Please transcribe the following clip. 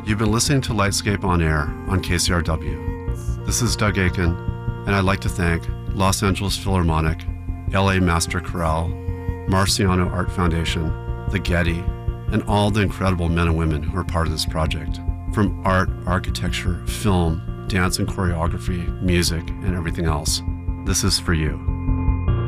You've been listening to Lightscape on Air on KCRW. This is Doug Aiken, and I'd like to thank Los Angeles Philharmonic, LA Master Chorale, Marciano Art Foundation, the Getty, and all the incredible men and women who are part of this project. From art, architecture, film, dance and choreography, music, and everything else. This is for you.